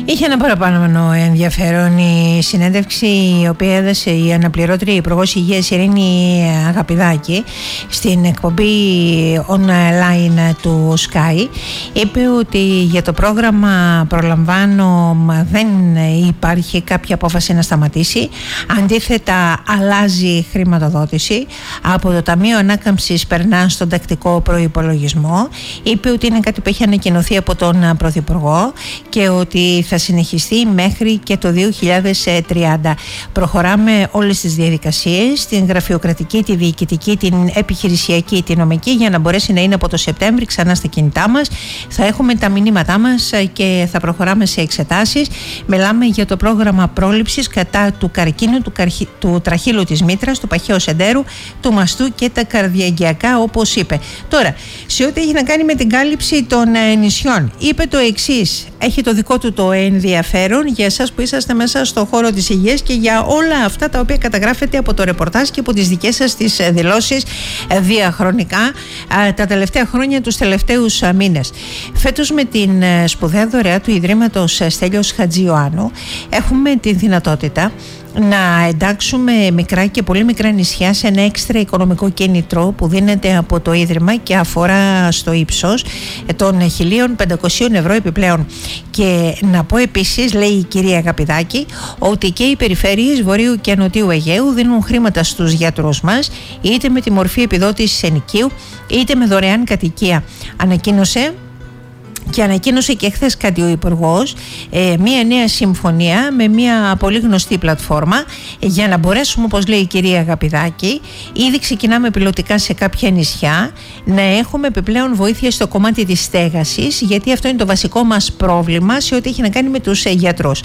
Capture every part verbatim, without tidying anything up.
Είχε ένα παραπάνω ενδιαφέρον η συνέντευξη η οποία έδωσε η αναπληρώτρια Υπουργός Υγείας Ειρήνη Αγαπηδάκη στην εκπομπή online του Sky. Είπε ότι για το πρόγραμμα Προλαμβάνω δεν υπάρχει κάποια απόφαση να σταματήσει. Αντίθετα, αλλάζει χρηματοδότηση. Από το Ταμείο Ανάκαμψης περνά στον τακτικό προϋπολογισμό. Είπε ότι είναι κάτι που έχει ανακοινωθεί από τον Πρωθυπουργό και ότι θα συνεχιστεί μέχρι και το δύο χιλιάδες τριάντα. Προχωράμε όλες τις διαδικασίες, την γραφειοκρατική, τη διοικητική, την επιχειρησιακή, τη νομική, για να μπορέσει να είναι από το Σεπτέμβρη ξανά στα κινητά μας. Θα έχουμε τα μηνύματά μας και θα προχωράμε σε εξετάσεις. Μιλάμε για το πρόγραμμα πρόληψης κατά του καρκίνου, του, καρχι... του τραχύλου της μήτρας, του παχαίου σεντέρου, του μαστού και τα καρδιαγγειακά, όπως είπε. Τώρα, σε ό,τι έχει να κάνει με την κάλυψη των νησιών, είπε το εξής: έχει το δικό του το ενδιαφέρον για εσάς που είσαστε μέσα στο χώρο της υγείας και για όλα αυτά τα οποία καταγράφετε από το ρεπορτάζ και από τις δικές σας τις δηλώσεις διαχρονικά τα τελευταία χρόνια, τους τελευταίους μήνες. Φέτος, με την σπουδαία δωρεά του Ιδρύματος Στέλιος Χατζιωάννου, έχουμε τη δυνατότητα να εντάξουμε μικρά και πολύ μικρά νησιά σε ένα έξτρα οικονομικό κίνητρο που δίνεται από το Ίδρυμα και αφορά στο ύψος των χίλια πεντακόσια ευρώ επιπλέον. Και να πω επίσης, λέει η κυρία Αγαπηδάκη, ότι και οι περιφέρειες Βορείου και Νοτιού Αιγαίου δίνουν χρήματα στους γιατρούς μας, είτε με τη μορφή επιδότησης ενοικίου, είτε με δωρεάν κατοικία. Ανακοίνωσε Και ανακοίνωσε και χθες κάτι ο Υπουργός, ε, μία νέα συμφωνία με μία πολύ γνωστή πλατφόρμα για να μπορέσουμε, όπως λέει η κυρία Αγαπηδάκη, ήδη ξεκινάμε πιλωτικά σε κάποια νησιά, να έχουμε επιπλέον βοήθεια στο κομμάτι της στέγασης, γιατί αυτό είναι το βασικό μας πρόβλημα σε ό,τι έχει να κάνει με τους ε, γιατρούς.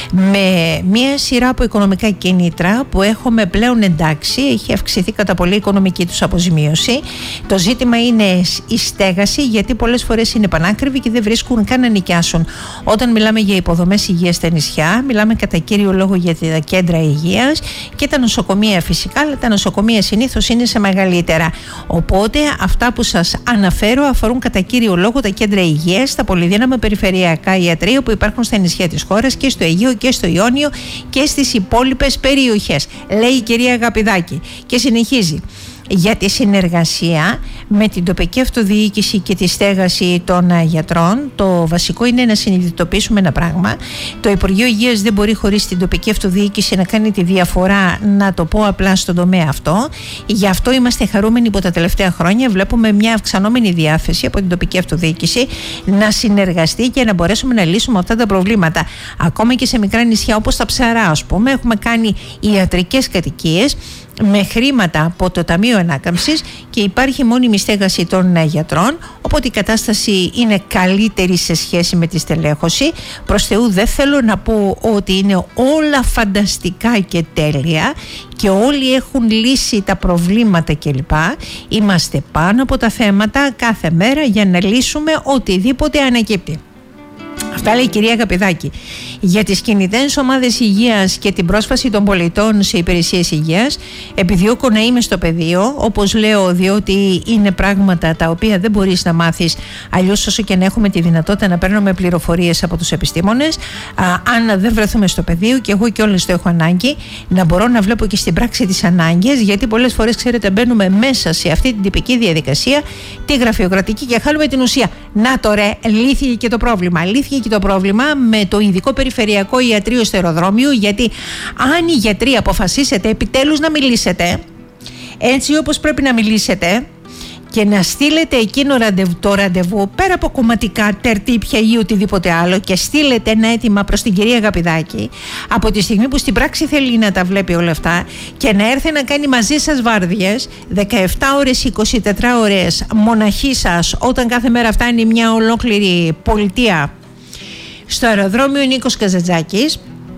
Με μία σειρά από οικονομικά κίνητρα που έχουμε πλέον εντάξει, έχει αυξηθεί κατά πολύ η οικονομική τους αποζημίωση. Το ζήτημα είναι η στέγαση, γιατί πολλές φορές είναι πανάκριβη και δεν βρίσκουν καν να νοικιάσουν. Όταν μιλάμε για υποδομές υγείας στα νησιά, μιλάμε κατά κύριο λόγο για τα κέντρα υγείας και τα νοσοκομεία φυσικά, αλλά τα νοσοκομεία συνήθως είναι σε μεγαλύτερα. Οπότε αυτά που σας αναφέρω αφορούν κατά κύριο λόγο τα κέντρα υγείας, τα πολυδύναμα περιφερειακά ιατρεία που υπάρχουν στα νησιά της χώρας και στο Αιγαίο και στο Ιόνιο και στις υπόλοιπες περιοχές, λέει η κυρία Αγαπηδάκη. Και συνεχίζει: για τη συνεργασία με την τοπική αυτοδιοίκηση και τη στέγαση των γιατρών, το βασικό είναι να συνειδητοποιήσουμε ένα πράγμα. Το Υπουργείο Υγείας δεν μπορεί χωρίς την τοπική αυτοδιοίκηση να κάνει τη διαφορά, να το πω απλά, στον τομέα αυτό. Γι' αυτό είμαστε χαρούμενοι που τα τελευταία χρόνια βλέπουμε μια αυξανόμενη διάθεση από την τοπική αυτοδιοίκηση να συνεργαστεί και να μπορέσουμε να λύσουμε αυτά τα προβλήματα. Ακόμα και σε μικρά νησιά όπως τα Ψαρά, ας πούμε, έχουμε κάνει ιατρικές κατοικίες με χρήματα από το Ταμείο Ανάκαμψης και υπάρχει μόνιμη στέγαση των γιατρών, οπότε η κατάσταση είναι καλύτερη σε σχέση με τη στελέχωση. Προς Θεού δεν θέλω να πω ότι είναι όλα φανταστικά και τέλεια και όλοι έχουν λύσει τα προβλήματα κλπ. Είμαστε πάνω από τα θέματα κάθε μέρα για να λύσουμε οτιδήποτε ανακύπτει. Αυτά λέει η κυρία Αγαπηδάκη. Για τις κινητές ομάδες υγείας και την πρόσβαση των πολιτών σε υπηρεσίες υγείας, επιδιώκω να είμαι στο πεδίο, όπως λέω, διότι είναι πράγματα τα οποία δεν μπορείς να μάθεις αλλιώς, όσο και να έχουμε τη δυνατότητα να παίρνουμε πληροφορίες από τους επιστήμονες. Α, αν δεν βρεθούμε στο πεδίο, και εγώ και όλες το έχω ανάγκη, να μπορώ να βλέπω και στην πράξη τις ανάγκες, γιατί πολλές φορές, ξέρετε, μπαίνουμε μέσα σε αυτή την τυπική διαδικασία, τη γραφειοκρατική, και χάνουμε την ουσία. Να το ρε, λύθηκε και το πρόβλημα. Λύθηκε και το πρόβλημα με το ειδικό περιφερειακό ιατρείο στο αεροδρόμιο, γιατί αν οι γιατροί αποφασίσετε επιτέλους να μιλήσετε έτσι όπως πρέπει να μιλήσετε και να στείλετε εκείνο το ραντεβού πέρα από κομματικά, τερτύπια ή οτιδήποτε άλλο, και στείλετε ένα αίτημα προς την κυρία Αγαπηδάκη, από τη στιγμή που στην πράξη θέλει να τα βλέπει όλα αυτά και να έρθει να κάνει μαζί σας βάρδιες δεκαεπτά ώρες, είκοσι τέσσερις ώρες μοναχή σας, όταν κάθε μέρα φτάνει μια ολόκληρη πολιτεία στο αεροδρόμιο Νίκος Καζαντζάκης,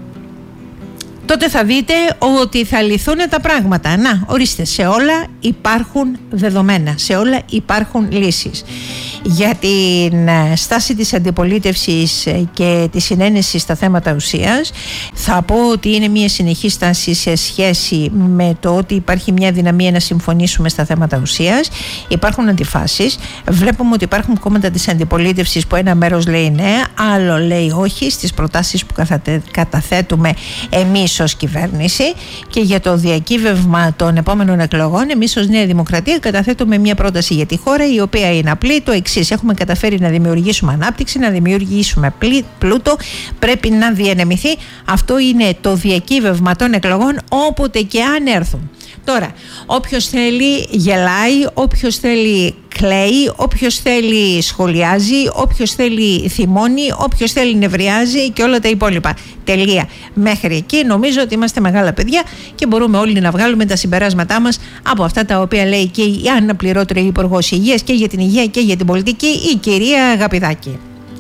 τότε θα δείτε ότι θα λυθούν τα πράγματα. Να, ορίστε, σε όλα υπάρχουν δεδομένα, σε όλα υπάρχουν λύσεις. για την στάση της αντιπολίτευσης και τη συνένεση στα θέματα ουσίας. Θα πω ότι είναι μια συνεχή στάση σε σχέση με το ότι υπάρχει μια δυναμία να συμφωνήσουμε στα θέματα ουσίας. Υπάρχουν αντιφάσεις. Βλέπουμε ότι υπάρχουν κόμματα της αντιπολίτευσης που ένα μέρος λέει ναι, άλλο λέει όχι στις προτάσεις που καταθέτουμε εμείς ως κυβέρνηση, και για το διακύβευμα των επόμενων εκλογών εμείς ως Νέα Δημοκρατία καταθέτουμε μια πρόταση για τη χώρα, η οποία είναι απλή, το εξής: έχουμε καταφέρει να δημιουργήσουμε ανάπτυξη, να δημιουργήσουμε πλούτο, πρέπει να διανεμηθεί. Αυτό είναι το διακύβευμα των εκλογών, όποτε και αν έρθουν. Τώρα, όποιος θέλει γελάει, όποιος θέλει κλαίει, όποιος θέλει σχολιάζει, όποιος θέλει θυμώνει, όποιος θέλει νευριάζει και όλα τα υπόλοιπα. Τελεία. Μέχρι εκεί νομίζω ότι είμαστε μεγάλα παιδιά και μπορούμε όλοι να βγάλουμε τα συμπεράσματά μας από αυτά τα οποία λέει και η αναπληρώτρια Υπουργός Υγείας και για την υγεία και για την πολιτική, η κυρία Αγαπηδάκη.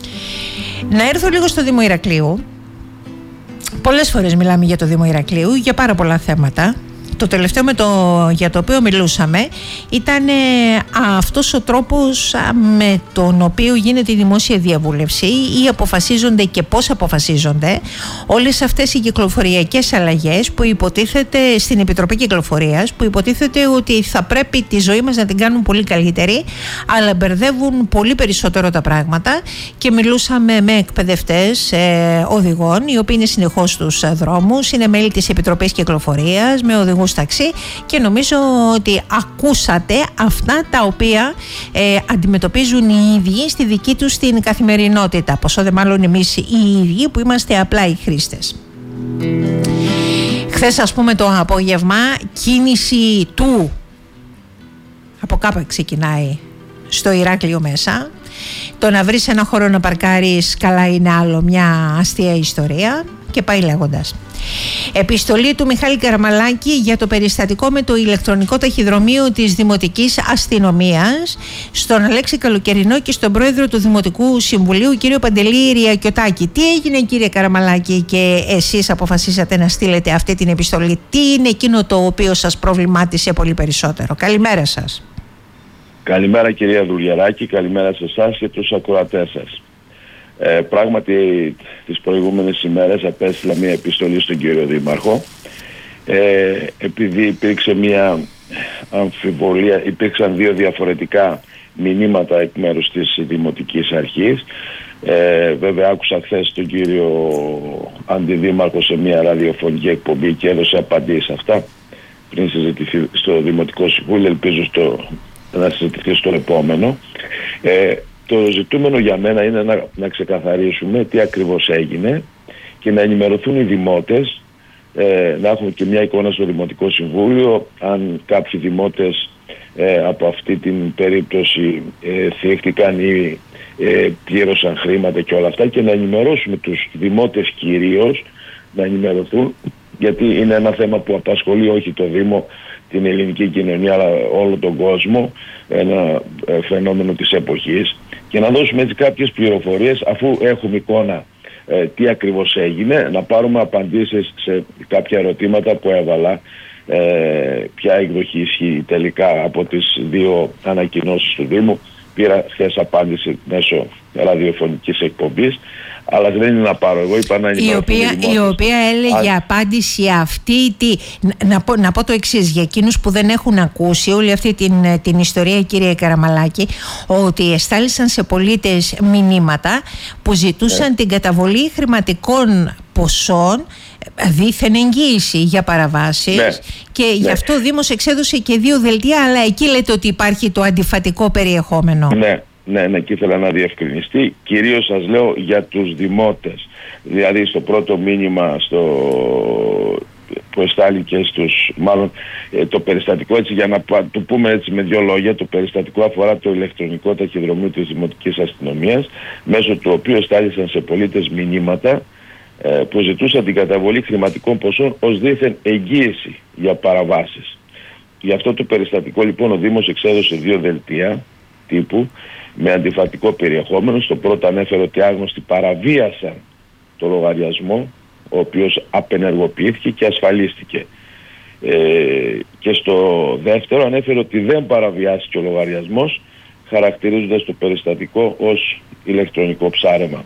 Να έρθω λίγο στο Δήμο Ηρακλείου. Πολλές φορές μιλάμε για το Δήμο Ηρακλείου, για πάρα πολλά θέματα. Το τελευταίο με το, για το οποίο μιλούσαμε ήταν ε, αυτός ο τρόπος με τον οποίο γίνεται η δημόσια διαβούλευση ή αποφασίζονται και πώς αποφασίζονται όλες αυτές οι κυκλοφοριακές αλλαγές που υποτίθεται στην Επιτροπή Κυκλοφορίας, που υποτίθεται ότι θα πρέπει τη ζωή μας να την κάνουν πολύ καλύτερη, αλλά μπερδεύουν πολύ περισσότερο τα πράγματα. Και μιλούσαμε με εκπαιδευτές ε, οδηγών, οι οποίοι είναι συνεχώς στους δρόμους, είναι μέλη της Επιτροπής Κυκλοφορίας, με οδηγούς ταξί, και νομίζω ότι ακούσατε αυτά τα οποία ε, αντιμετωπίζουν οι ίδιοι στη δική τους την καθημερινότητα, πόσο δε μάλλον εμείς οι ίδιοι που είμαστε απλά οι χρήστες. Χθες, ας πούμε, το απόγευμα, κίνηση του από κάπου ξεκινάει στο Ηράκλειο μέσα. Το να βρεις ένα χώρο να παρκάρεις καλά είναι άλλο, μια αστεία ιστορία, και πάει λέγοντας. Επιστολή του Μιχάλη Καραμαλάκη για το περιστατικό με το ηλεκτρονικό ταχυδρομείο της Δημοτικής Αστυνομίας στον Αλέξη Καλοκαιρινό και στον πρόεδρο του Δημοτικού Συμβουλίου, κύριο Παντελή Ριακιωτάκη. Τι έγινε, κύριε Καραμαλάκη, και εσείς αποφασίσατε να στείλετε αυτή την επιστολή? Τι είναι εκείνο το οποίο σας προβλημάτισε πολύ περισσότερο? Καλημέρα σας. Καλημέρα, κυρία Δουλιαράκη, καλημέρα σε εσάς και τους ακροατές σας. Ε, πράγματι, τις προηγούμενες ημέρες απέστειλα μια επιστολή στον κύριο Δήμαρχο, ε, επειδή υπήρξε μια αμφιβολία, υπήρξαν δύο διαφορετικά μηνύματα εκ μέρους της Δημοτικής Αρχής. Ε, βέβαια άκουσα χθες τον κύριο Αντιδήμαρχο σε μια ραδιοφωνική εκπομπή και έδωσε απαντήσεις σε αυτά πριν συζητηθεί στο Δημοτικό Συμβούλιο, ελπίζω στο, να συζητηθεί στο επόμενο. Ε, Το ζητούμενο για μένα είναι να, να ξεκαθαρίσουμε τι ακριβώς έγινε και να ενημερωθούν οι δημότες, ε, να έχουμε και μια εικόνα στο Δημοτικό Συμβούλιο αν κάποιοι δημότες ε, από αυτή την περίπτωση ε, θύχτηκαν ή ε, πλήρωσαν χρήματα και όλα αυτά, και να ενημερώσουμε τους δημότες κυρίως, να ενημερωθούν, γιατί είναι ένα θέμα που απασχολεί όχι το Δήμο, την ελληνική κοινωνία, αλλά όλο τον κόσμο, ένα ε, φαινόμενο της εποχής, και να δώσουμε έτσι κάποιες πληροφορίες, αφού έχουμε εικόνα ε, τι ακριβώς έγινε, να πάρουμε απαντήσεις σε κάποια ερωτήματα που έβαλα, ε, ποια εκδοχή ισχύει τελικά από τις δύο ανακοινώσεις του Δήμου. Πήρα χθες απάντηση μέσω ραδιοφωνικής εκπομπής, αλλά δεν είναι να πάρω εγώ, είπα να η οποία, η οποία έλεγε Α... απάντηση αυτή, τι, να, πω, να πω το εξής για εκείνους που δεν έχουν ακούσει όλη αυτή την, την ιστορία, κύριε Καραμαλάκη, ότι εστάλησαν σε πολίτες μηνύματα που ζητούσαν ναι. την καταβολή χρηματικών ποσών δίθεν εγγύηση για παραβάσεις, ναι. και ναι. γι' αυτό ο Δήμος εξέδωσε και δύο δελτία, αλλά εκεί λέτε ότι υπάρχει το αντιφατικό περιεχόμενο. Ναι. Ναι, ναι, και ήθελα να διευκρινιστεί. Κυρίως σας λέω για τους δημότες. Δηλαδή στο πρώτο μήνυμα στο... που εστάληκε στους, μάλλον ε, το περιστατικό, έτσι για να το πούμε έτσι με δύο λόγια, το περιστατικό αφορά το ηλεκτρονικό ταχυδρομείο της Δημοτικής Αστυνομίας, μέσω του οποίου εστάλησαν σε πολίτες μηνύματα ε, που ζητούσαν την καταβολή χρηματικών ποσών ως δίθεν εγγύηση για παραβάσεις. Γι' αυτό το περιστατικό λοιπόν ο Δήμος εξέδωσε δύο δελτία τύπου με αντιφατικό περιεχόμενο. Στο πρώτο ανέφερε ότι άγνωστοι παραβίασαν το λογαριασμό, ο οποίος απενεργοποιήθηκε και ασφαλίστηκε. Ε, και στο δεύτερο ανέφερε ότι δεν παραβιάστηκε ο λογαριασμός, χαρακτηρίζοντας το περιστατικό ως ηλεκτρονικό ψάρεμα.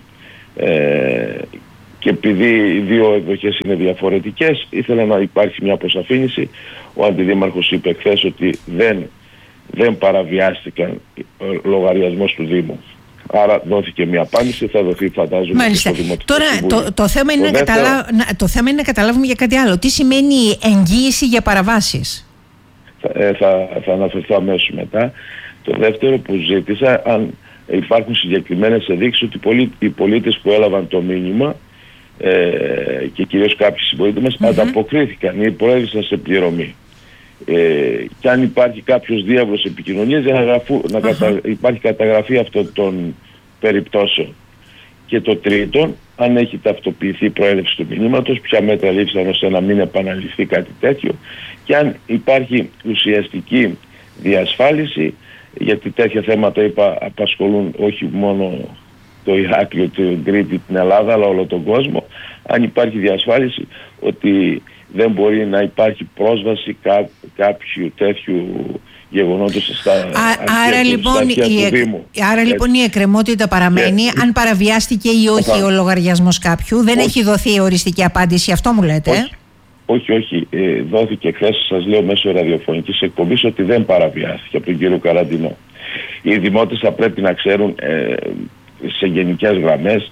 Ε, και επειδή οι δύο εκδοχές είναι διαφορετικές, ήθελα να υπάρχει μια αποσαφήνιση. Ο Αντιδήμαρχος είπε χθες ότι δεν, δεν παραβιάστηκαν λογαριασμός του Δήμου. Άρα δόθηκε μια απάντηση, θα δοθεί φαντάζομαι. Μάλιστα. Στο Δημοτικό Τώρα Συμβούλιο. το, το, θέμα είναι το, να δεύτερο... καταλα... το θέμα είναι να καταλάβουμε για κάτι άλλο. Τι σημαίνει εγγύηση για παραβάσεις? Θα, ε, θα, θα αναφερθώ αμέσως μετά. Το δεύτερο που ζήτησα, αν υπάρχουν συγκεκριμένες ενδείξεις ότι πολλοί, οι πολίτες που έλαβαν το μήνυμα ε, και κυρίως κάποιοι συμπολίτες μας mm-hmm. ανταποκρίθηκαν ή προέβησαν σε πληρωμή. Ε, και αν υπάρχει κάποιος διάβολος επικοινωνίας για να, γραφού, να uh-huh. κατα, υπάρχει καταγραφή αυτών των περιπτώσεων. Και το τρίτο, αν έχει ταυτοποιηθεί η προέλευση του μηνύματος, ποια μέτρα λήφθησαν ώστε να μην επαναληφθεί κάτι τέτοιο, και αν υπάρχει ουσιαστική διασφάλιση, γιατί τέτοια θέματα είπα απασχολούν όχι μόνο το Ηράκλειο, την Κρήτη, την Ελλάδα, αλλά όλο τον κόσμο, αν υπάρχει διασφάλιση ότι δεν μπορεί να υπάρχει πρόσβαση κά, κάποιου τέτοιου γεγονότος στα αρχαία λοιπόν, του Δήμου. Άρα λοιπόν η εκκρεμότητα παραμένει, και, αν παραβιάστηκε ή όχι θα, ο λογαριασμός κάποιου, δεν όχι, έχει δοθεί οριστική απάντηση, αυτό μου λέτε? Όχι, όχι, όχι. Ε, δόθηκε χθες, σας λέω, μέσω ραδιοφωνικής εκπομπής ότι δεν παραβιάστηκε από τον κύριο Καραντινό. Οι δημότες θα πρέπει να ξέρουν ε, σε γενικές γραμμές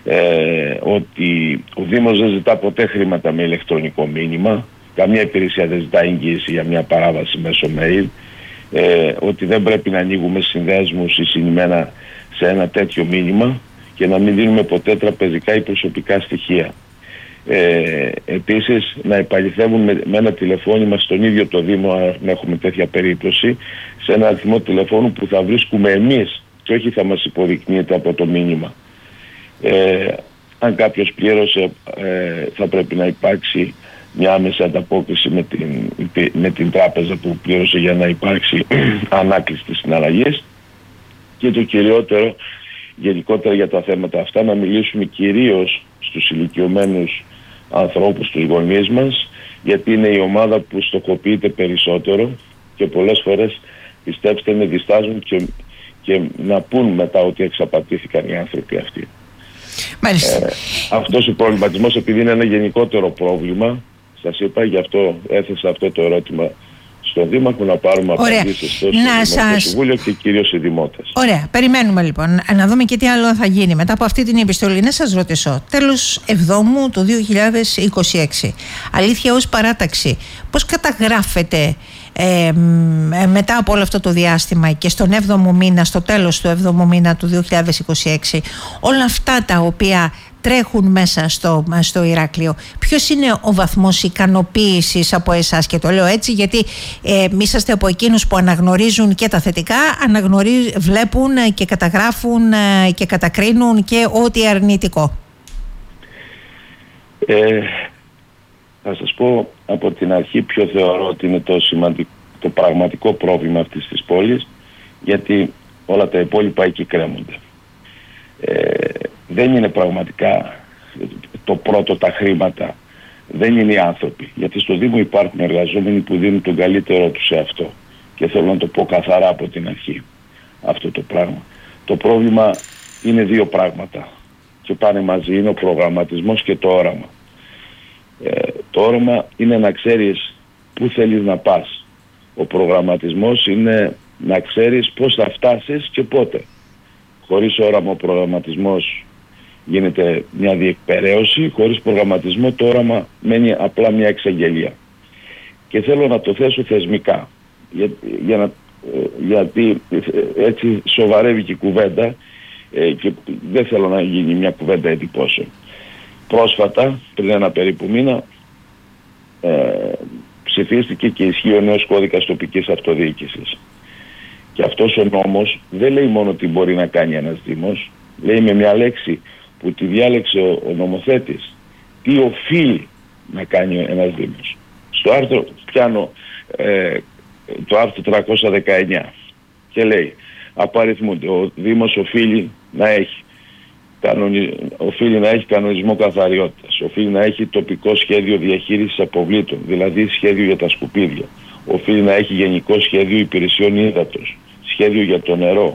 ε, ότι ο Δήμος δεν ζητά ποτέ χρήματα με ηλεκτρονικό μήνυμα, καμία υπηρεσία δεν ζητά εγγύηση για μια παράβαση μέσω mail, ε, ότι δεν πρέπει να ανοίγουμε συνδέσμους ή συνημένα σε ένα τέτοιο μήνυμα και να μην δίνουμε ποτέ τραπεζικά ή προσωπικά στοιχεία. Ε, επίσης να επαληθεύουν με, με ένα τηλεφώνημα στον ίδιο το Δήμο, αν έχουμε τέτοια περίπτωση, σε ένα αριθμό τηλεφώνου που θα βρίσκουμε εμείς και όχι θα μας υποδεικνύεται από το μήνυμα. Ε, αν κάποιος πλήρωσε, ε, θα πρέπει να υπάρξει μια άμεση ανταπόκριση με την, με την τράπεζα που πλήρωσε για να υπάρξει ανάκληση της συναλλαγής. Και το κυριότερο, γενικότερα για τα θέματα αυτά, να μιλήσουμε κυρίως στους ηλικιωμένους ανθρώπους, τους γονείς μας, γιατί είναι η ομάδα που στοχοποιείται περισσότερο και πολλές φορές, πιστέψτε με, διστάζουν και, και να πούν μετά ότι εξαπατήθηκαν οι άνθρωποι αυτοί. Μάλιστα. Ε, αυτός ο προβληματισμός, επειδή είναι ένα γενικότερο πρόβλημα, σας είπα, γι' αυτό έθεσα αυτό το ερώτημα στον Δήμαρχο, να πάρουμε απαντήσεις στο Δημοτικό σας... Συμβούλιο και κυρίως οι δημότες. Ωραία. Περιμένουμε λοιπόν να δούμε και τι άλλο θα γίνει μετά από αυτή την επιστολή. Να σας ρωτήσω, τέλος Εβδόμου του δύο χιλιάδες είκοσι έξι, αλήθεια ως παράταξη, πώς καταγράφεται ε, μετά από όλο αυτό το διάστημα και στον έβδομο μήνα, στο τέλος του έβδομου μήνα του δύο χιλιάδες είκοσι έξι, όλα αυτά τα οποία τρέχουν μέσα στο, στο Ηράκλειο, ποιος είναι ο βαθμός ικανοποίησης από εσάς? Και το λέω έτσι γιατί ε, είσαστε από εκείνους που αναγνωρίζουν και τα θετικά, αναγνωρίζουν, βλέπουν και καταγράφουν ε, και κατακρίνουν και ό,τι αρνητικό. Ε, θα σας πω από την αρχή ποιο θεωρώ ότι είναι το σημαντικό, το πραγματικό πρόβλημα αυτής της πόλης, γιατί όλα τα υπόλοιπα εκεί κρέμονται. Ε, δεν είναι πραγματικά το πρώτο τα χρήματα, δεν είναι οι άνθρωποι, γιατί στο Δήμο υπάρχουν εργαζόμενοι που δίνουν τον καλύτερό τους σε αυτό, και θέλω να το πω καθαρά από την αρχή αυτό το πράγμα. Το πρόβλημα είναι δύο πράγματα και πάνε μαζί, είναι ο προγραμματισμός και το όραμα. Ε, το όραμα είναι να ξέρεις πού θέλεις να πας, ο προγραμματισμός είναι να ξέρεις πώς θα φτάσεις και πότε. Χωρίς όραμα ο προγραμματισμός γίνεται μια διεκπεραίωση, χωρίς προγραμματισμό το όραμα μένει απλά μια εξαγγελία. Και θέλω να το θέσω θεσμικά, για, για να, γιατί έτσι σοβαρεύει και η κουβέντα ε, και δεν θέλω να γίνει μια κουβέντα εντυπώσεων. Πρόσφατα, πριν ένα περίπου μήνα, ε, ψηφίστηκε και ισχύει ο νέος κώδικας τοπικής αυτοδιοίκησης. Και αυτός ο νόμος δεν λέει μόνο τι μπορεί να κάνει ένας Δήμος, λέει με μια λέξη που τη διάλεξε ο, ο νομοθέτης, τι οφείλει να κάνει ένας Δήμος. Στο άρθρο πιάνω ε, το άρθρο τριακόσια δεκαεννιά και λέει, απαριθμούνται, ο Δήμος οφείλει να έχει κανονι... οφείλει να έχει κανονισμό καθαριότητας, οφείλει να έχει τοπικό σχέδιο διαχείρισης αποβλήτων, δηλαδή σχέδιο για τα σκουπίδια, οφείλει να έχει γενικό σχέδιο υπηρεσιών ύδατος, σχέδιο για το νερό,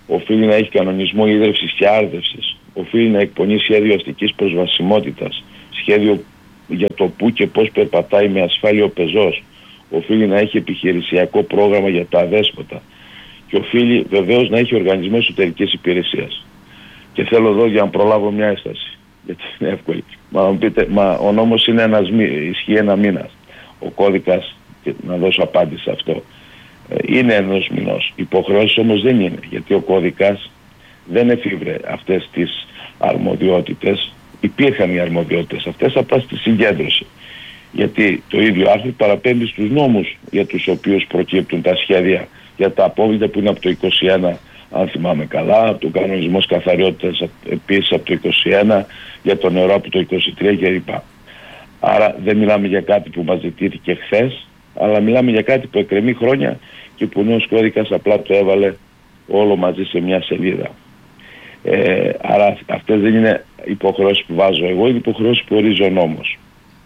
οφείλει να έχει κανονισμό ίδρυυσης και άρδευσης, οφείλει να εκπονεί σχέδιο αστικής προσβασιμότητας, σχέδιο για το πού και πώς περπατάει με ασφάλεια ο πεζός, οφείλει να έχει επιχειρησιακό πρόγραμμα για τα αδέσποτα και οφείλει βεβαίως να έχει οργανισμό εσωτερικής υπηρεσίας. Και θέλω εδώ για να προλάβω μια έσταση, γιατί είναι εύκολη. Μα να μου πείτε, μα ο νόμος είναι ένας, ισχύει ένα μήνα. Ο κώδικας, και να δώσω απάντηση σε αυτό, είναι ενός μηνός. Υποχρεώσεις όμως δεν είναι, γιατί ο κώδικας δεν εφήβρε αυτές τις αρμοδιότητες. Υπήρχαν οι αρμοδιότητες αυτές, απλά στη συγκέντρωση. Γιατί το ίδιο άρθρο παραπέμπει στους νόμους για τους οποίους προκύπτουν τα σχέδια για τα απόβλητα που είναι από το είκοσι ένα, αν θυμάμαι καλά, το κανονισμός καθαριότητας επίσης από το είκοσι ένα, για το νερό από το είκοσι τρία κλπ. Άρα δεν μιλάμε για κάτι που μας ζητήθηκε χθες, αλλά μιλάμε για κάτι που εκκρεμεί χρόνια και που ο νέος κώδικας απλά το έβαλε όλο μαζί σε μια σελίδα. Ε, άρα αυτές δεν είναι υποχρεώσεις που βάζω εγώ, είναι υποχρεώσεις που ορίζει ο νόμος.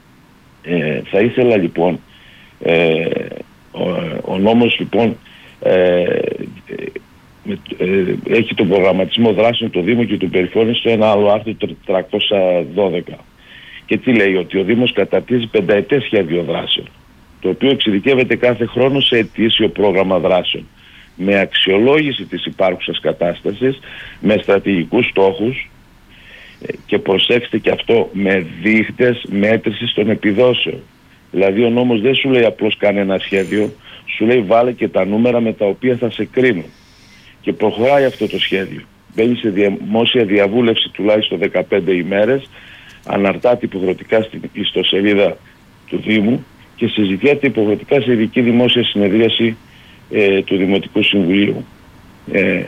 Ε, θα ήθελα λοιπόν, ε, ο, ο νόμος λοιπόν ε, ε, ε, έχει τον προγραμματισμό δράσεων του Δήμου και του Περιφώνου στο ένα άλλο άρθρο τριακόσια δώδεκα. Και τι λέει, ότι ο Δήμος καταρτίζει πενταετές σχέδιο δράσεων, το οποίο εξειδικεύεται κάθε χρόνο σε ετήσιο πρόγραμμα δράσεων, με αξιολόγηση της υπάρχουσας κατάστασης, με στρατηγικούς στόχους και προσέξτε και αυτό, με δείχτες μέτρησης των επιδόσεων. Δηλαδή ο νόμος δεν σου λέει απλώς κάνε ένα σχέδιο, σου λέει βάλε και τα νούμερα με τα οποία θα σε κρίνουν. Και προχωράει αυτό το σχέδιο. Μπαίνει σε δημόσια διαβούλευση τουλάχιστον δεκαπέντε ημέρες, αναρτάται υποχρεωτικά στην ιστοσελίδα του Δήμου και συζητιέται υποχρεωτικά σε ειδική δημόσια συνεδρίαση ε, του Δημοτικού Συμβουλίου. Ε,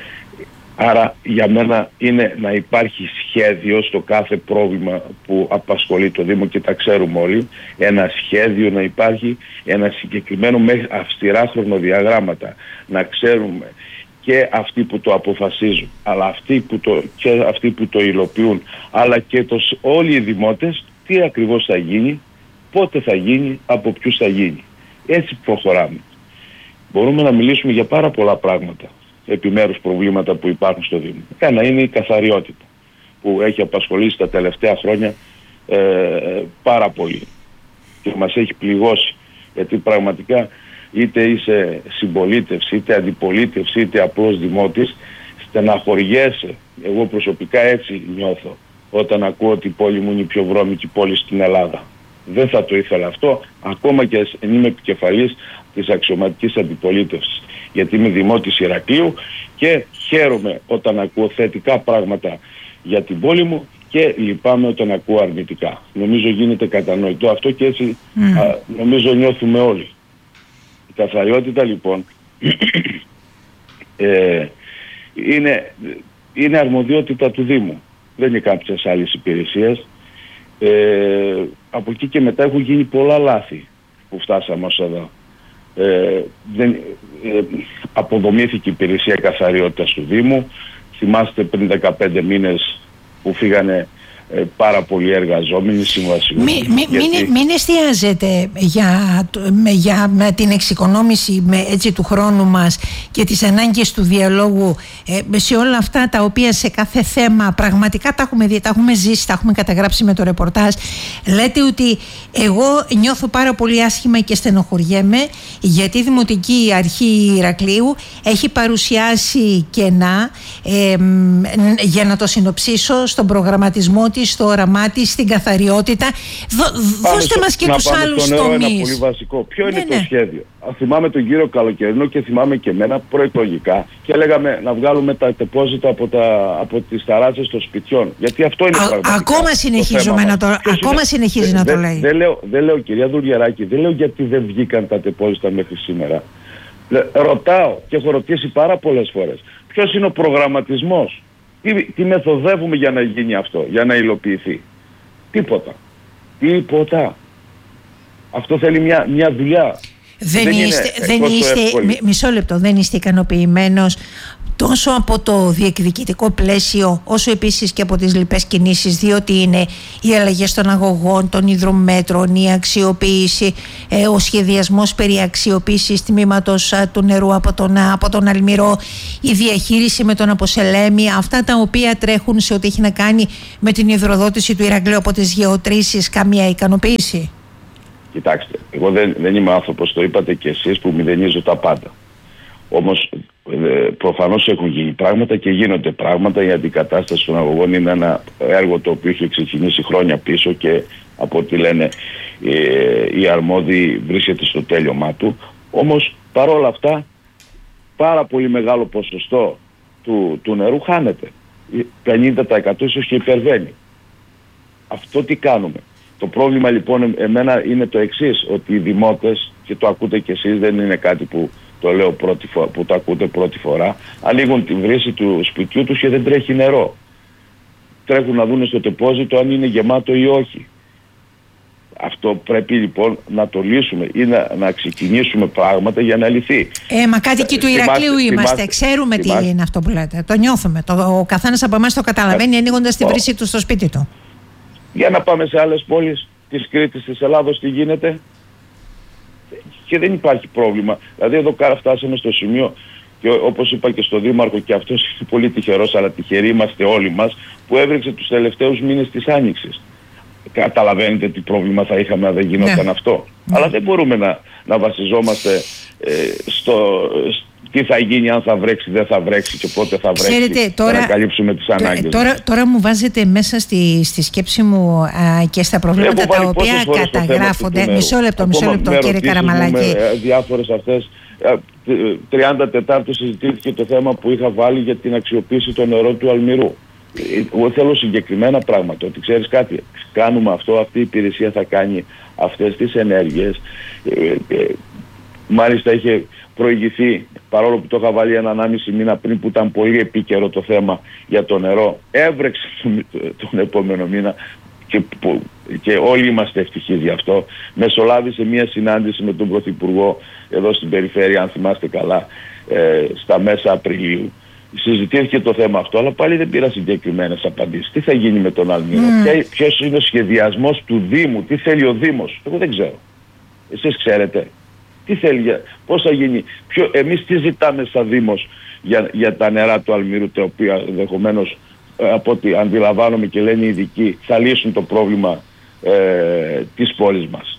άρα για μένα είναι να υπάρχει σχέδιο στο κάθε πρόβλημα που απασχολεί το Δήμο και τα ξέρουμε όλοι. Ένα σχέδιο να υπάρχει, ένα συγκεκριμένο με αυστηρά χρονοδιαγράμματα. Να ξέρουμε και αυτοί που το αποφασίζουν, αλλά αυτοί που το, και αυτοί που το υλοποιούν, αλλά και το, όλοι οι δημότες, τι ακριβώς θα γίνει, πότε θα γίνει, από ποιους θα γίνει. Έτσι προχωράμε. Μπορούμε να μιλήσουμε για πάρα πολλά πράγματα, επιμέρους προβλήματα που υπάρχουν στο Δήμο. Ένα είναι η καθαριότητα, που έχει απασχολήσει τα τελευταία χρόνια ε, πάρα πολύ και μας έχει πληγώσει, γιατί πραγματικά είτε είσαι συμπολίτευση, είτε αντιπολίτευση, είτε απλώς δημότης, στεναχωριέσαι. Εγώ προσωπικά έτσι νιώθω όταν ακούω ότι η πόλη μου είναι η πιο βρώμικη πόλη στην Ελλάδα. Δεν θα το ήθελα αυτό, ακόμα και αν είμαι επικεφαλής της αξιωματικής αντιπολίτευσης. Γιατί είμαι δημότης Ηρακλείου και χαίρομαι όταν ακούω θετικά πράγματα για την πόλη μου και λυπάμαι όταν ακούω αρνητικά. Νομίζω γίνεται κατανοητό αυτό και έτσι mm. α, νομίζω νιώθουμε όλοι. Η καθαριότητα λοιπόν ε, είναι, είναι αρμοδιότητα του Δήμου. Δεν είναι κάποιες άλλες υπηρεσίες. Ε, από εκεί και μετά έχουν γίνει πολλά λάθη που φτάσαμε ως εδώ. Ε, δεν, ε, αποδομήθηκε η υπηρεσία καθαριότητας του Δήμου. Θυμάστε πριν δεκαπέντε μήνες που φύγανε ε, πάρα πολλοί εργαζόμενοι συμβασιούχοι. Μην μη, γιατί... μην εστιάζετε για, με, για με την εξοικονόμηση με, έτσι, του χρόνου μας και τις ανάγκες του διαλόγου ε, σε όλα αυτά τα οποία σε κάθε θέμα πραγματικά τα έχουμε δει, τα έχουμε ζήσει, τα έχουμε καταγράψει με το ρεπορτάζ. Λέτε ότι εγώ νιώθω πάρα πολύ άσχημα και στενοχωριέμαι γιατί η Δημοτική Αρχή Ηρακλείου έχει παρουσιάσει κενά ε, για να το συνοψίσω στον προγραμματισμό της, στο όραμά της, στην καθαριότητα. Δω, δώστε μας και τους άλλους τομείς. Ένα πολύ βασικό. Ποιο είναι ναι, το ναι. σχέδιο. Θυμάμαι τον κύριο Καλοκαιρινό και θυμάμαι και εμένα προεκλογικά και λέγαμε να βγάλουμε τα τεπόζιτα από, τα, από τις ταράτσες των σπιτιών. Γιατί αυτό είναι Α, πραγματικά ακόμα συνεχίζουμε να το, ακόμα είναι, συνεχίζει δε, να δε, το λέει. Δεν λέω, δε λέω κυρία Δουλγεράκη, δεν λέω γιατί δεν βγήκαν τα τεπόζιτα μέχρι σήμερα. Ρωτάω και έχω ρωτήσει πάρα πολλές φορές. Ποιος είναι ο προγραμματισμός. Τι, τι μεθοδεύουμε για να γίνει αυτό, για να υλοποιηθεί. Τίποτα. Τίποτα. Αυτό θέλει μια, μια δουλειά. Δεν, δεν είστε, δεν είστε μισό λεπτό, δεν είστε ικανοποιημένος τόσο από το διεκδικητικό πλαίσιο όσο επίσης και από τις λοιπές κινήσεις, διότι είναι οι αλλαγές των αγωγών, των υδρομέτρων, η αξιοποίηση, ε, ο σχεδιασμός περί αξιοποίησης τμήματος ε, του νερού από τον, από τον Αλμυρό, η διαχείριση με τον Αποσελέμη, αυτά τα οποία τρέχουν σε ό,τι έχει να κάνει με την υδροδότηση του Ηρακλείου από τις γεωτρήσεις, καμία ικανοποίηση? Κοιτάξτε, εγώ δεν, δεν είμαι άνθρωπος, το είπατε και εσείς, που μηδενίζω τα πάντα. Όμως ε, προφανώς έχουν γίνει πράγματα και γίνονται πράγματα. Η αντικατάσταση των αγωγών είναι ένα έργο το οποίο έχει ξεκινήσει χρόνια πίσω και από ό,τι λένε ε, οι αρμόδιοι βρίσκεται στο τέλειωμά του. Όμως παρόλα αυτά πάρα πολύ μεγάλο ποσοστό του, του νερού χάνεται. πενήντα τοις εκατό ίσως και υπερβαίνει. Αυτό τι κάνουμε? Το πρόβλημα λοιπόν εμένα είναι το εξής, ότι οι δημότες, και το ακούτε κι εσείς, δεν είναι κάτι που το λέω πρώτη φορά, που το ακούτε πρώτη φορά, ανοίγουν τη βρύση του σπιτιού τους και δεν τρέχει νερό. Τρέχουν να δουν στο τεπόζιτο αν είναι γεμάτο ή όχι. Αυτό πρέπει λοιπόν να το λύσουμε ή να, να ξεκινήσουμε πράγματα για να λυθεί. Ε, μα κάτοικοι του Ηρακλείου είμαστε, είμαστε, ξέρουμε θυμάστε, τι είναι αυτό που λέτε. Το νιώθουμε. Το, ο καθένας από εμάς το καταλαβαίνει ανοίγοντας τη βρύση του στο σπίτι του. Για να πάμε σε άλλες πόλεις της Κρήτης, της Ελλάδος, τι γίνεται. Και δεν υπάρχει πρόβλημα. Δηλαδή εδώ κάρα φτάσαμε στο σημείο, και όπως είπα και στον Δήμαρχο, και αυτός είναι πολύ τυχερός, αλλά τυχεροί είμαστε όλοι μας, που έβρεξε τους τελευταίους μήνες της Άνοιξης. Καταλαβαίνετε τι πρόβλημα θα είχαμε αν δεν γινόταν ναι. αυτό. Ναι. Αλλά δεν μπορούμε να, να βασιζόμαστε ε, στο τι θα γίνει, αν θα βρέξει, δεν θα βρέξει και πότε θα βρέξει. Ξέρετε, τώρα, για να καλύψουμε τις ανάγκες. Τώρα, τώρα μου βάζετε μέσα στη, στη σκέψη μου α, και στα προβλήματα τα οποία καταγράφονται. Μισό λεπτό, μισό λεπτό κύριε Καραμαλάκη. Διάφορες αυτές. τριάντα Τετάρτου συζητήθηκε το θέμα που είχα βάλει για την αξιοποίηση των νερών του Αλμυρού. Εγώ θέλω συγκεκριμένα πράγματα, ότι ξέρεις κάτι, κάνουμε αυτό, αυτή η υπηρεσία θα κάνει αυτές τις ενέργειες. Ε, ε, μάλιστα είχε προηγηθεί, παρόλο που το είχα βάλει έναν ανάμιση μήνα πριν, που ήταν πολύ επίκαιρο το θέμα για το νερό, έβρεξε τον, τον επόμενο μήνα και, και όλοι είμαστε ευτυχείς γι' αυτό. Μεσολάβησε μια συνάντηση με τον Πρωθυπουργό εδώ στην περιφέρεια, αν θυμάστε καλά, ε, στα μέσα Απριλίου. Συζητήθηκε το θέμα αυτό, αλλά πάλι δεν πήρα συγκεκριμένες απαντήσεις. Τι θα γίνει με τον Αλμύρο, mm. ποιος είναι ο σχεδιασμός του Δήμου, τι θέλει ο Δήμος? Εγώ δεν ξέρω. Εσείς ξέρετε. Τι θέλει, πώς θα γίνει, ποιο, εμείς τι ζητάμε σαν Δήμος για, για τα νερά του Αλμυρού, τα οποία ενδεχομένως, ε, από ό,τι αντιλαμβάνομαι και λένε οι ειδικοί, θα λύσουν το πρόβλημα ε, της πόλης μας.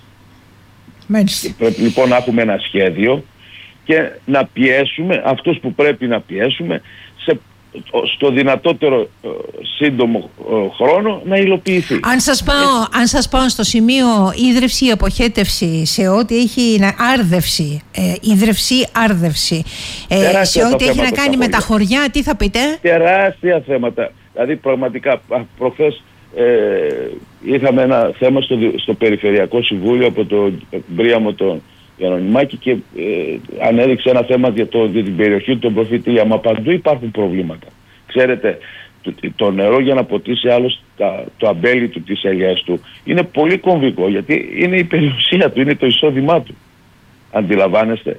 Πρέπει λοιπόν να έχουμε ένα σχέδιο και να πιέσουμε αυτούς που πρέπει να πιέσουμε σε, στο δυνατότερο ε, σύντομο ε, χρόνο να υλοποιηθεί. Αν σας πάω, αν σας πάω στο σημείο ίδρυυση, αποχέτευση, σε ό,τι έχει να άρδευση, ε, ίδρυυση, άρδευση, ε, σε ό,τι έχει να κάνει με τα χωριά, τι θα πείτε? Τεράστια θέματα. Δηλαδή πραγματικά προχθές ε, είχαμε ένα θέμα στο, στο Περιφερειακό Συμβούλιο από τον Μπρίαμο τον Γιαννονιμάκη και ε, ανέδειξε ένα θέμα για, το, για την περιοχή του τον Προφήτηλια. Μα παντού υπάρχουν προβλήματα. Ξέρετε, το, το νερό για να ποτίσει άλλος τα, το αμπέλι του, τις ελιές του, είναι πολύ κομβικό, γιατί είναι η περιουσία του, είναι το εισόδημά του. Αντιλαμβάνεστε?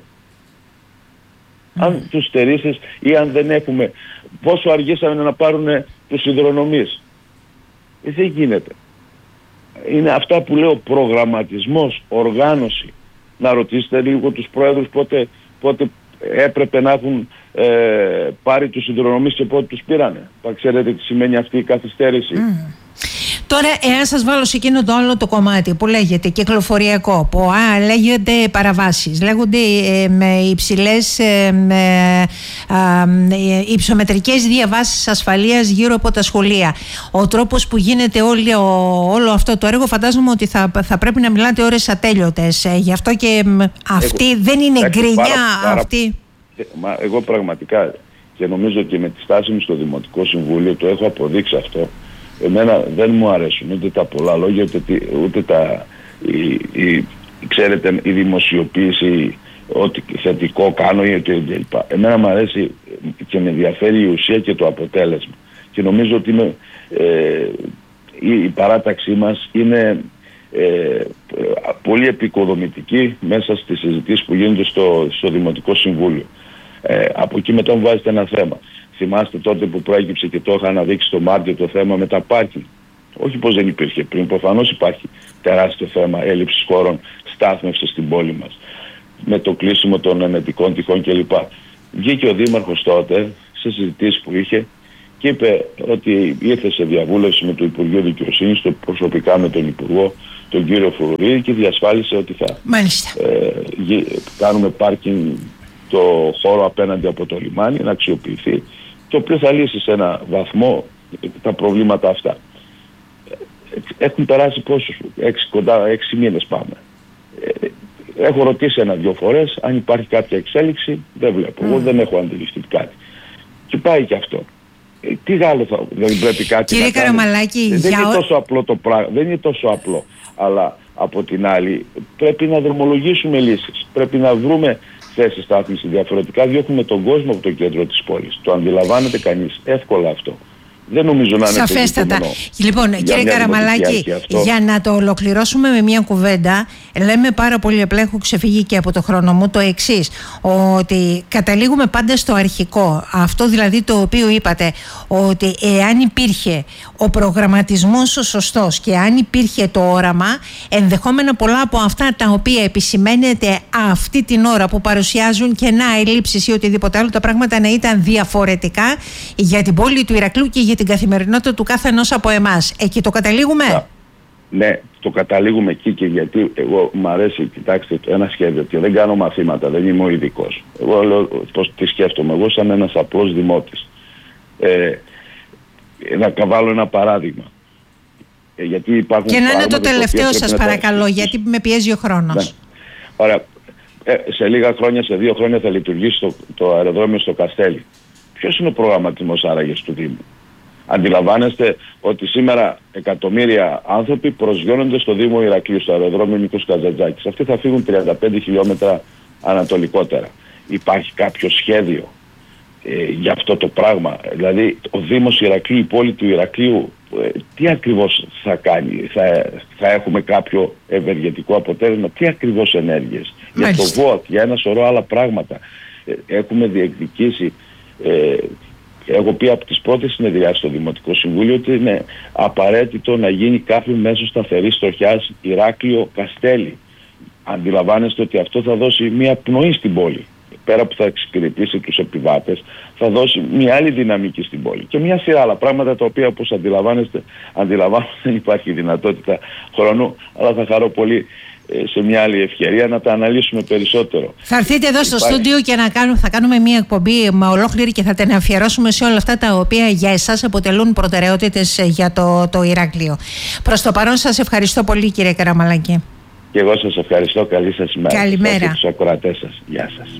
Mm. Αν τους στερήσεις ή αν δεν έχουμε, πόσο αργήσαμε να πάρουν τους υδρονομείς. Ε, δεν γίνεται. Είναι αυτά που λέω, προγραμματισμός, οργάνωση. Να ρωτήσετε λίγο τους πρόεδρους πότε, πότε έπρεπε να έχουν ε, πάρει τους υδρονομείς και πότε τους πήρανε. Θα ξέρετε τι σημαίνει αυτή η καθυστέρηση. Mm. Τώρα, εάν σας βάλω σε εκείνο το άλλο το κομμάτι που λέγεται κυκλοφοριακό, που α, λέγεται παραβάσεις, λέγονται ε, με υψηλές ε, με, ε, υψομετρικές διαβάσεις ασφαλείας γύρω από τα σχολεία. Ο τρόπος που γίνεται όλο, όλο αυτό το έργο, φαντάζομαι ότι θα, θα πρέπει να μιλάτε ώρες ατέλειωτες. Ε, γι' αυτό και ε, αυτή εγώ, δεν είναι γκρινιά πάρα, πάρα, αυτή. Μα, εγώ πραγματικά, και νομίζω και με τη στάση μου στο Δημοτικό Συμβούλιο το έχω αποδείξει αυτό. Εμένα δεν μου αρέσουν ούτε τα πολλά λόγια, ούτε, ούτε τα, η, η, ξέρετε, η δημοσιοποίηση, ό,τι θετικό κάνω ή ό,τι κλπ. Εμένα μου αρέσει και με ενδιαφέρει η ουσία και το αποτέλεσμα. Και νομίζω ότι είναι, ε, η, η παράταξή μας είναι ε, πολύ επικοδομητική μέσα στις συζητήσεις που γίνονται στο, στο Δημοτικό Συμβούλιο. Ε, από εκεί μετά μου βάζετε ένα θέμα. Θυμάστε τότε που προέκυψε και το είχα αναδείξει το Μάρτιο το θέμα με τα πάρκινγκ. Όχι πως δεν υπήρχε πριν, προφανώς υπάρχει τεράστιο θέμα έλλειψης χώρων στάθμευσης στην πόλη μας. Με το κλείσιμο των ενετικών τυχών κλπ. Βγήκε ο Δήμαρχος τότε σε συζητήσεις που είχε και είπε ότι ήρθε σε διαβούλευση με το Υπουργείο Δικαιοσύνης, το προσωπικά με τον Υπουργό, τον κύριο Φρουρή, και διασφάλισε ότι θα ε, κάνουμε πάρκινγκ το χώρο απέναντι από το λιμάνι να αξιοποιηθεί, το οποίο θα λύσει σε ένα βαθμό τα προβλήματα αυτά. Έχουν περάσει πόσους, έξι, κοντά έξι μήνες πάμε. Έχω ρωτήσει ένα-δυο φορές αν υπάρχει κάποια εξέλιξη, δεν βλέπω. Mm. Εγώ δεν έχω αντιληφθεί κάτι. Και πάει και αυτό. Ε, τι άλλο θα, δεν πρέπει κάτι Κύριε να Καραμαλάκη, δεν, για... είναι τόσο απλό το πράγμα, δεν είναι τόσο απλό. Αλλά από την άλλη πρέπει να δρομολογήσουμε λύσεις. Πρέπει να βρούμε θέσεις στάθμισης. Διαφορετικά διώχνουμε τον κόσμο από το κέντρο της πόλης. Το αντιλαμβάνεται κανείς εύκολα αυτό. Δεν νομίζω να είναι σαφέστατα. Λοιπόν, για κύριε Καραμαλάκη, για να το ολοκληρώσουμε με μια κουβέντα, λέμε πάρα πολύ απλά, έχω ξεφύγει και από το χρόνο μου, το εξής, ότι καταλήγουμε πάντα στο αρχικό. Αυτό δηλαδή το οποίο είπατε, ότι εάν υπήρχε ο προγραμματισμός ο σωστός και αν υπήρχε το όραμα, ενδεχόμενα πολλά από αυτά τα οποία επισημαίνεται αυτή την ώρα που παρουσιάζουν κενά, ελλείψεις ή οτιδήποτε άλλο, τα πράγματα να ήταν διαφορετικά για την πόλη του Ηρακλείου και για την καθημερινότητα του κάθε ενός από εμάς. Εκεί το καταλήγουμε. Ναι, το καταλήγουμε εκεί, και γιατί εγώ μου αρέσει, κοιτάξτε, ένα σχέδιο και δεν κάνω μαθήματα, δεν είμαι ο ειδικός. Εγώ λέω πώς τι σκέφτομαι, εγώ σαν ένας απλός δημότης. Ε, να βάλω ένα παράδειγμα. Ε, γιατί υπάρχουν και να είναι το τελευταίο σας παρακαλώ, τα... γιατί με πιέζει ο χρόνος. Ναι. Ωραία. Ε, σε λίγα χρόνια, σε δύο χρόνια θα λειτουργήσει το, το αεροδρόμιο στο Καστέλι. Ποιος είναι ο προγραμματισμός άραγες του Δήμου? Αντιλαμβάνεστε ότι σήμερα εκατομμύρια άνθρωποι προσγειώνονται στο Δήμο Ηρακλείου, στο αεροδρόμιο Νίκος Καζαντζάκης. Αυτοί θα φύγουν τριάντα πέντε χιλιόμετρα ανατολικότερα. Υπάρχει κάποιο σχέδιο ε, για αυτό το πράγμα? Δηλαδή ο Δήμος Ηρακλείου, η πόλη του Ηρακλείου, ε, τι ακριβώς θα κάνει? Θα, θα έχουμε κάποιο ευεργετικό αποτέλεσμα? Τι ακριβώς ενέργειες? Για το ΒΟΑΤ, για ένα σωρό άλλα πράγματα. Ε, έχουμε διεκδικήσει... Ε, έχω πει από τις πρώτες συνεδριάσεις στο Δημοτικό Συμβούλιο ότι είναι απαραίτητο να γίνει κάποιο μέσο σταθερής τροχιάς Ηράκλειο Καστέλι. Αντιλαμβάνεστε ότι αυτό θα δώσει μια πνοή στην πόλη. Πέρα που θα εξυπηρετήσει τους επιβάτες, θα δώσει μια άλλη δυναμική στην πόλη. Και μια σειρά άλλα πράγματα τα οποία, όπως αντιλαμβάνεστε, αντιλαμβάνεστε δεν υπάρχει δυνατότητα χρόνου, αλλά θα χαρώ πολύ σε μια άλλη ευκαιρία να τα αναλύσουμε περισσότερο. Θα έρθετε εδώ στο στούντιο και να κάνουμε, θα κάνουμε μια εκπομπή με ολόκληρη και θα την αφιερώσουμε σε όλα αυτά τα οποία για εσάς αποτελούν προτεραιότητες για το, το Ηράκλειο. Προς το παρόν σας ευχαριστώ πολύ, κύριε Καραμαλάκη. Και εγώ σας ευχαριστώ. Καλή σας ημέρα. Καλημέρα. Και τους ακροατές σας. Γεια σας.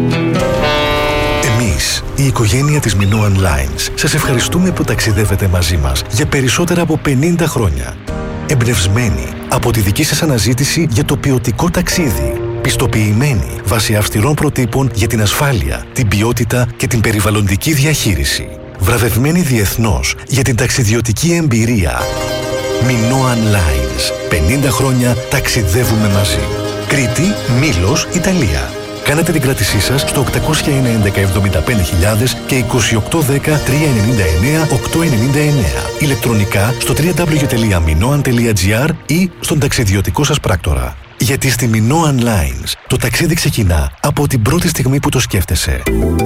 Εμείς, η οικογένεια της Minoan Lines, σας ευχαριστούμε που ταξιδεύετε μαζί μας για περισσότερα από πενήντα χρόνια. Εμπνευσμένοι από τη δική σας αναζήτηση για το ποιοτικό ταξίδι. Πιστοποιημένοι βάσει αυστηρών προτύπων για την ασφάλεια, την ποιότητα και την περιβαλλοντική διαχείριση. Βραβευμένοι διεθνώς για την ταξιδιωτική εμπειρία. Minoan Lines. πενήντα χρόνια ταξιδεύουμε μαζί. Κρήτη, Μήλος, Ιταλία. Κάνετε την κράτησή σας στο οκτακόσια έντεκα εβδομήντα πέντε χιλιάδες και είκοσι οκτώ δέκα τριακόσια ενενήντα εννέα οκτακόσια ενενήντα εννέα. Ηλεκτρονικά στο double-u double-u double-u τελεία minoan τελεία gr ή στον ταξιδιωτικό σας πράκτορα. Γιατί στη Minoan Lines το ταξίδι ξεκινά από την πρώτη στιγμή που το σκέφτεσαι.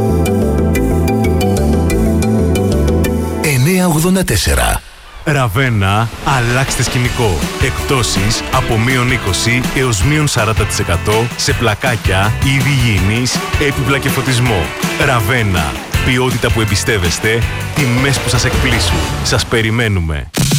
εννιακόσια ογδόντα τέσσερα. Ραβένα, αλλάξτε σκηνικό. Εκπτώσεις από μείον είκοσι έως μείον σαράντα τοις εκατό σε πλακάκια, είδη υγιεινής, έπιπλα και φωτισμό. Ραβένα, ποιότητα που εμπιστεύεστε, τιμές που σας εκπλήσουν. Σας περιμένουμε.